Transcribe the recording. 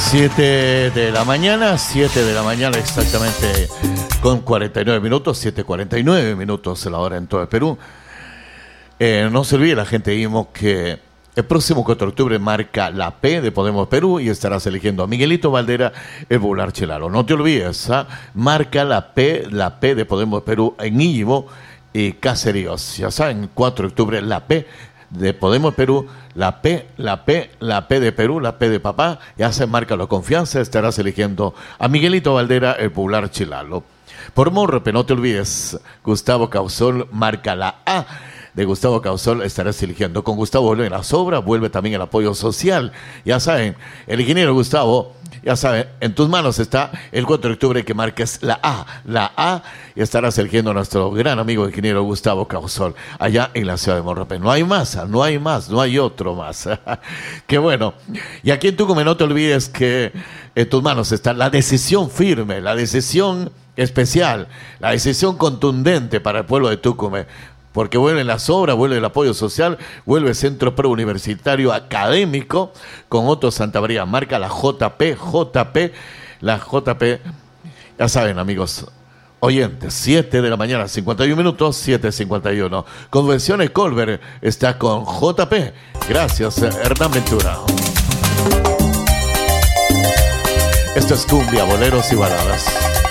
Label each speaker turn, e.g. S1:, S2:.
S1: 7 de la mañana, 7 de la mañana exactamente con 49 minutos, 7:49 minutos la hora en todo el Perú. No se olvide la gente de IMO que el próximo 4 de octubre marca la P de Podemos Perú y estarás eligiendo a Miguelito Valdera, el popular Chelaro. No te olvides, marca la P de Podemos Perú en IMO y Caseríos. Ya saben, 4 de octubre la P de Podemos Perú, la P de Perú, la P de papá, ya se marca la confianza, estarás eligiendo a Miguelito Valdera, el popular Chilalo. Por Morrope, no te olvides, Gustavo Causol marca la A de Gustavo Causol, estarás eligiendo. Con Gustavo vuelve la sobra, vuelve también el apoyo social. Ya saben, el ingeniero Gustavo, ya saben, en tus manos está el 4 de octubre que marques la A, y estarás eligiendo a nuestro gran amigo ingeniero Gustavo Causol, allá en la ciudad de Morrope. No hay más, no hay otro más. Qué bueno. Y aquí en Tucumán no te olvides que en tus manos está la decisión firme, la decisión especial, la decisión contundente para el pueblo de Tucumán. Porque vuelven las obras, vuelve el apoyo social, vuelve el Centro Preuniversitario Académico con Otto Santabraía. Marca la JP, la JP. Ya saben, amigos oyentes, 7 de la mañana, 51 minutos, 7:51. Convenciones Colbert está con JP. Gracias, Hernán Ventura. Esto es cumbia, boleros y baladas.